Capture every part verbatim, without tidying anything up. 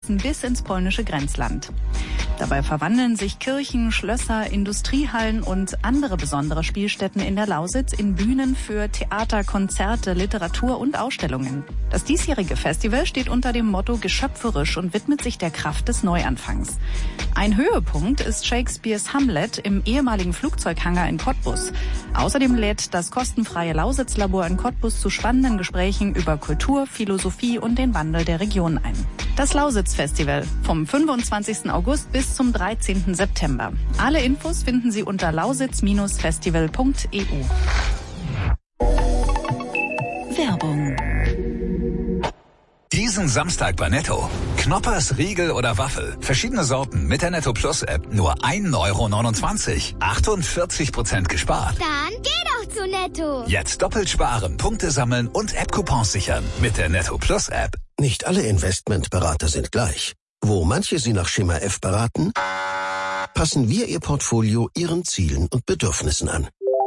Küsten bis ins polnische Grenzland. Dabei verwandeln sich Kirchen, Schlösser, Industriehallen und andere besondere Spielstätten in der Lausitz in Bühnen für Theater, Konzerte, Literatur und Ausstellungen. Das diesjährige Festival steht unter dem Motto geschöpferisch und widmet sich der Kraft des Neuanfangs. Ein Höhepunkt ist Shakespeares Hamlet im ehemaligen Flugzeughangar in Cottbus. Außerdem lädt das kostenfreie Lausitzlabor in Cottbus zu spannenden Gesprächen über Kultur, Philosophie und den Wandel der Region ein. Das Lausitz-Festival vom fünfundzwanzigsten August bis zum dreizehnten September. Alle Infos finden Sie unter lausitz Bindestrich festival Punkt e u. Werbung. Diesen Samstag bei Netto. Knoppers, Riegel oder Waffel. Verschiedene Sorten mit der Netto Plus App. Nur ein Euro neunundzwanzig. achtundvierzig Prozent gespart. Dann geh doch zu Netto. Jetzt doppelt sparen, Punkte sammeln und App-Coupons sichern. Mit der Netto Plus App. Nicht alle Investmentberater sind gleich. Wo manche Sie nach Schema F beraten, passen wir Ihr Portfolio Ihren Zielen und Bedürfnissen an.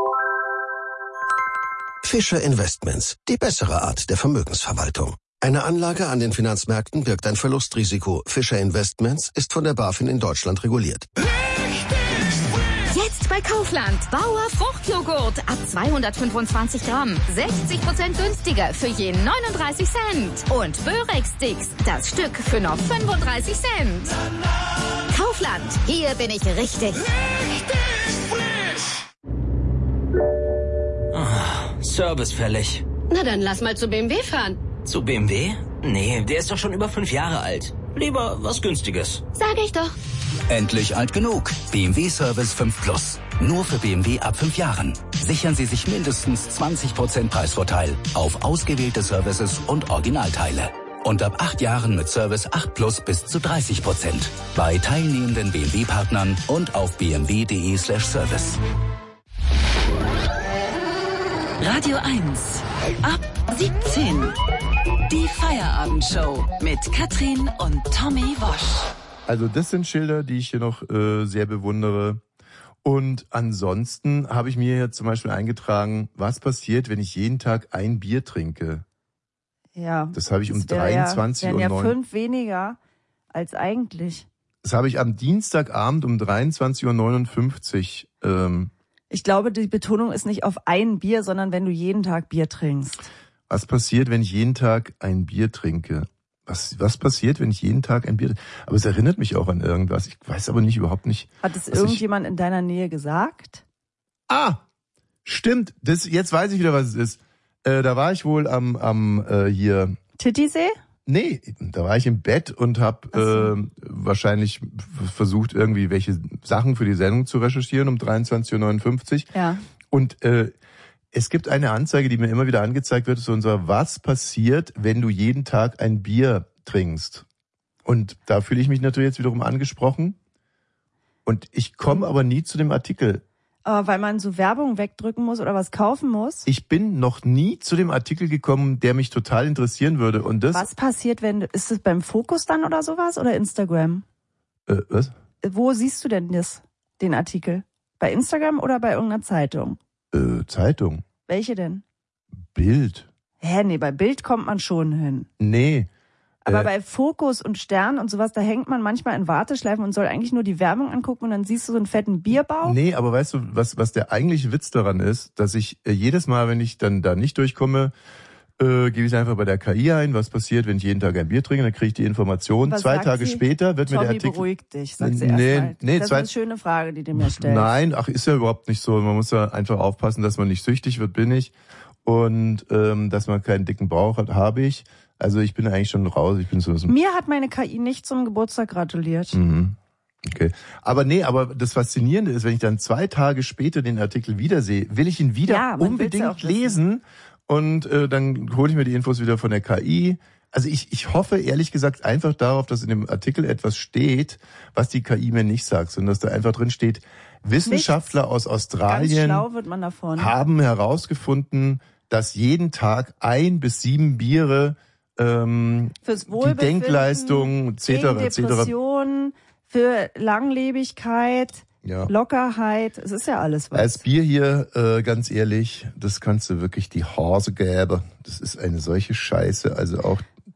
Fischer Investments, die bessere Art der Vermögensverwaltung. Eine Anlage an den Finanzmärkten birgt ein Verlustrisiko. Fischer Investments ist von der BaFin in Deutschland reguliert. Jetzt bei Kaufland. Bauer Fruchtjoghurt ab zweihundertfünfundzwanzig Gramm. sechzig Prozent günstiger für je neununddreißig Cent. Und Börex-Sticks, das Stück für noch fünfunddreißig Cent. Kaufland, hier bin ich richtig. Richtig frisch. Oh, Service fällig. Na dann lass mal zu B M W fahren. Zu B M W? Nee, der ist doch schon über fünf Jahre alt. Lieber was Günstiges. Sag ich doch. Endlich alt genug. B M W Service fünf Plus. Nur für B M W ab fünf Jahren. Sichern Sie sich mindestens zwanzig Prozent Preisvorteil auf ausgewählte Services und Originalteile. Und ab acht Jahren mit Service acht Plus bis zu dreißig Prozent. Bei teilnehmenden B M W-Partnern und auf b m w punkt d e slash service. Radio eins. Ab siebzehn. Die Feierabendshow mit Katrin und Tommy Wosch. Also das sind Schilder, die ich hier noch äh, sehr bewundere. Und ansonsten habe ich mir jetzt zum Beispiel eingetragen, was passiert, wenn ich jeden Tag ein Bier trinke. Ja. Das habe ich um das wär dreiundzwanzig ja, Uhr ja neun. fünf weniger als eigentlich. Das habe ich am Dienstagabend um dreiundzwanzig Uhr neunundfünfzig. Ähm, ich glaube, die Betonung ist nicht auf ein Bier, sondern wenn du jeden Tag Bier trinkst. Was passiert, wenn ich jeden Tag ein Bier trinke? Was, was passiert, wenn ich jeden Tag ein Bier trinke? Aber es erinnert mich auch an irgendwas. Ich weiß aber nicht, überhaupt nicht. Hat es irgendjemand ich... in deiner Nähe gesagt? Ah, stimmt. Das, jetzt weiß ich wieder, was es ist. Äh, da war ich wohl am, am äh, hier... Titisee? Nee, da war ich im Bett und habe so. äh, wahrscheinlich versucht, irgendwie welche Sachen für die Sendung zu recherchieren um dreiundzwanzig Uhr neunundfünfzig. Ja. Und äh, es gibt eine Anzeige, die mir immer wieder angezeigt wird, so unser, was passiert, wenn du jeden Tag ein Bier trinkst? Und da fühle ich mich natürlich jetzt wiederum angesprochen. Und ich komme aber nie zu dem Artikel. Aber weil man so Werbung wegdrücken muss oder was kaufen muss? Ich bin noch nie zu dem Artikel gekommen, der mich total interessieren würde. Und das. Was passiert, wenn du, ist es beim Fokus dann oder sowas oder Instagram? Äh, was? Wo siehst du denn das, den Artikel? Bei Instagram oder bei irgendeiner Zeitung? Äh, Zeitung. Welche denn? Bild. Hä, nee, bei Bild kommt man schon hin. Nee. Aber äh, bei Fokus und Stern und sowas, da hängt man manchmal in Warteschleifen und soll eigentlich nur die Werbung angucken und dann siehst du so einen fetten Bierbauch. Nee, aber weißt du, was, was der eigentliche Witz daran ist, dass ich äh, jedes Mal, wenn ich dann da nicht durchkomme, äh, gebe ich einfach bei der K I ein, was passiert, wenn ich jeden Tag ein Bier trinke, dann kriege ich die Information. Was Zwei sagt Tage sie? später wird Tommy, mir der Artikel... beruhig dich, sagt sie nee, erstmal. nee, das zwei... ist eine schöne Frage, die du mir stellst. Nein, ach, ist ja überhaupt nicht so. Man muss ja einfach aufpassen, dass man nicht süchtig wird, bin ich. Und ähm, dass man keinen dicken Bauch hat, habe ich. Also ich bin eigentlich schon raus. Ich bin so. Mir hat meine K I nicht zum Geburtstag gratuliert. Mhm. Okay. Aber nee, aber das Faszinierende ist, wenn ich dann zwei Tage später den Artikel wiedersehe, will ich ihn wieder ja, unbedingt lesen. Und äh, dann hole ich mir die Infos wieder von der K I. Also ich, ich hoffe ehrlich gesagt einfach darauf, dass in dem Artikel etwas steht, was die K I mir nicht sagt, sondern dass da einfach drin steht, Wissenschaftler Nichts. aus Australien Ganz schlau wird man davon. haben herausgefunden, dass jeden Tag ein bis sieben Biere ähm, Fürs die Denkleistung et cetera et cetera Depressionen, für Langlebigkeit, ja. Lockerheit, es ist ja alles was. Als Bier hier, äh, ganz ehrlich, das kannst du wirklich die Hase gäbe. Das ist eine solche Scheiße, also auch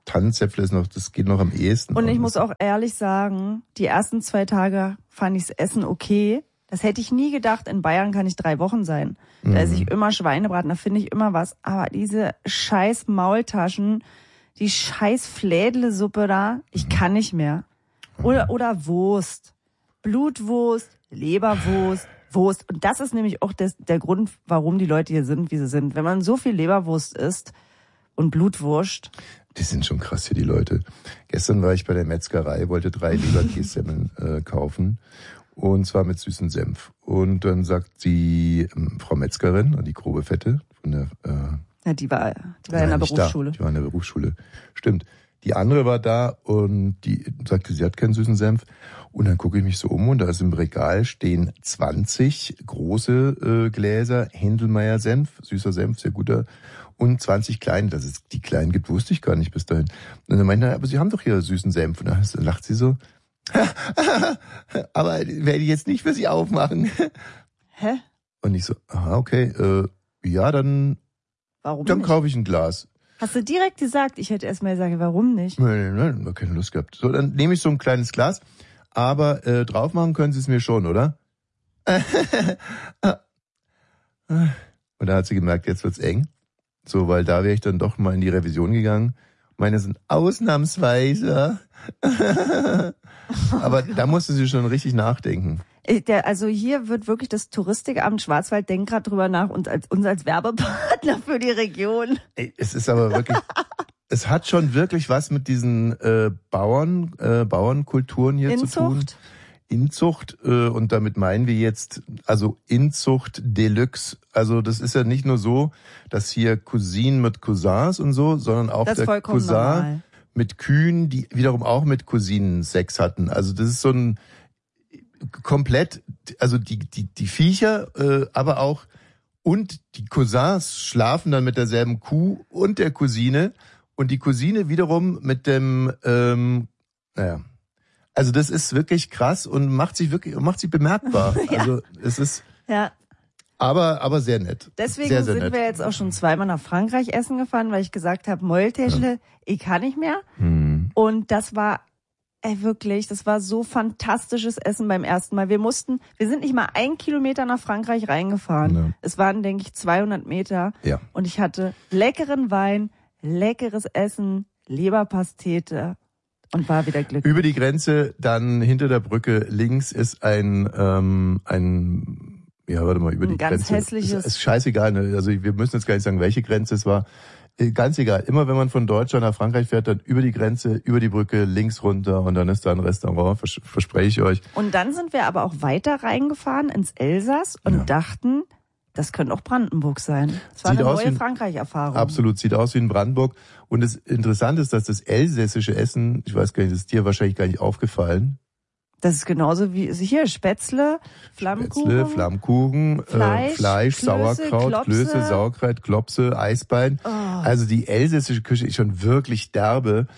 Tannenzäpfle ist noch, das geht noch am ehesten. Und ich muss auch ehrlich sagen, die ersten zwei Tage fand ichs Essen okay. Das hätte ich nie gedacht. In Bayern kann ich drei Wochen sein. Da mhm. esse ich immer Schweinebraten, da finde ich immer was. Aber diese scheiß Maultaschen, die scheiß Flädlesuppe da, ich kann nicht mehr. Oder, oder Wurst. Blutwurst, Leberwurst, Wurst. Und das ist nämlich auch das, der Grund, warum die Leute hier sind, wie sie sind. Wenn man so viel Leberwurst isst und Blutwurst. Die sind schon krass hier, die Leute. Gestern war ich bei der Metzgerei, wollte drei Leberkässemmeln äh, kaufen. Und zwar mit süßem Senf. Und dann sagt die ähm, Frau Metzgerin, die grobe Fette von der... Äh, ja, die war, die war in der Berufsschule. Da. Die war in der Berufsschule, stimmt. Die andere war da und die sagte, sie hat keinen süßen Senf. Und dann gucke ich mich so um und da ist im Regal stehen zwanzig große äh, Gläser Händelmeier Senf, süßer Senf, sehr guter, und zwanzig kleine. Dass es die kleinen gibt, wusste ich gar nicht bis dahin. Und dann meinte er, aber Sie haben doch hier süßen Senf. Und dann lacht sie so, aber werde ich jetzt nicht für Sie aufmachen. Hä? Und ich so, aha, okay, äh, ja, dann, warum dann nicht? kaufe ich ein Glas. Hast du direkt gesagt? Ich hätte erst mal gesagt, warum nicht? Nein, nein, nein, keine Lust gehabt. So, dann nehme ich so ein kleines Glas, aber äh, drauf machen können Sie es mir schon, oder? Und da hat sie gemerkt, jetzt wird's eng. So, weil da wäre ich dann doch mal in die Revision gegangen. Meine sind ausnahmsweise. Aber da musste sie schon richtig nachdenken. Der, also hier wird wirklich das Touristikamt Schwarzwald denkt gerade drüber nach und als uns als Werbepartner für die Region. Ey, es ist aber wirklich, es hat schon wirklich was mit diesen äh, Bauern, äh, Bauernkulturen hier Inzucht? zu tun. Inzucht, äh, und damit meinen wir jetzt, also Inzucht Deluxe. Also das ist ja nicht nur so, dass hier Cousinen mit Cousins und so, sondern auch das der Cousin normal. Mit Kühen, die wiederum auch mit Cousinen Sex hatten. Also das ist so ein komplett, also die die die Viecher, äh, aber auch und die Cousins schlafen dann mit derselben Kuh und der Cousine und die Cousine wiederum mit dem, ähm, naja, also das ist wirklich krass und macht sich wirklich macht sich bemerkbar. Ja. Also es ist ja. Aber aber sehr nett. Deswegen sehr, sehr sind nett. wir jetzt auch schon zweimal nach Frankreich essen gefahren, weil ich gesagt habe, Maultäschle, ja. ich kann nicht mehr. Hm. Und das war ey, wirklich, das war so fantastisches Essen beim ersten Mal. Wir mussten, wir sind nicht mal ein Kilometer nach Frankreich reingefahren. Ja. Es waren, denke ich, zweihundert Meter. Ja. Und ich hatte leckeren Wein, leckeres Essen, Leberpastete und war wieder glücklich. Über die Grenze, dann hinter der Brücke links ist ein ähm, ein ja, warte mal, über ein die ganz Grenze. Hässliches. Ist, ist scheißegal, ne? Also wir müssen jetzt gar nicht sagen, welche Grenze es war. Ganz egal. Immer wenn man von Deutschland nach Frankreich fährt, dann über die Grenze, über die Brücke, links runter und dann ist da ein Restaurant, vers- verspreche ich euch. Und dann sind wir aber auch weiter reingefahren ins Elsass und ja. dachten, das könnte auch Brandenburg sein. Das war sieht eine aus neue wie, Frankreich-Erfahrung. Absolut, sieht aus wie in Brandenburg. Und das Interessante ist, dass das elsässische Essen, ich weiß gar nicht, das ist dir wahrscheinlich gar nicht aufgefallen. Das ist genauso wie hier Spätzle, Flammkuchen, Spätzle, Flammkuchen, Fleisch, äh, Fleisch Klöße, Sauerkraut, Klopse. Klöße, Sauerkraut, Klopse, Eisbein. Oh. Also die elsässische Küche ist schon wirklich derbe.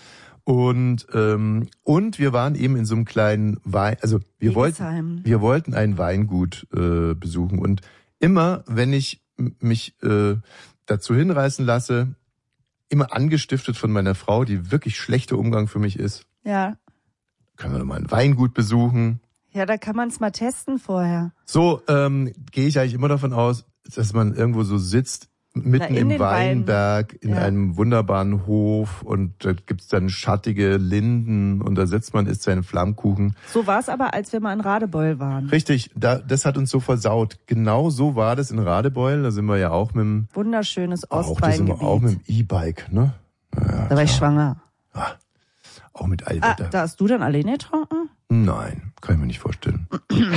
Und ähm, und wir waren eben in so einem kleinen Wein, also wir wollten wir wollten ein Weingut äh, besuchen und immer wenn ich m- mich äh, dazu hinreißen lasse, immer angestiftet von meiner Frau, die wirklich schlechter Umgang für mich ist. Ja. Können wir doch mal ein Weingut besuchen? Ja, da kann man es mal testen vorher. So ähm, gehe ich eigentlich immer davon aus, dass man irgendwo so sitzt, mitten Na, im den Weinberg, Wein. in Ja. einem wunderbaren Hof und da gibt's dann schattige Linden und da sitzt man, isst seinen Flammkuchen. So war es aber, als wir mal in Radebeul waren. Richtig, da, das hat uns so versaut. Genau so war das in Radebeul, da sind wir ja auch mit dem... Wunderschönes Auch, da sind wir Ostweingebiet. auch mit dem E-Bike, ne? Ja, da war ich schwanger. Ah, auch mit Ah, Allwetter. da hast du dann alleine getrunken? Nein, kann ich mir nicht vorstellen.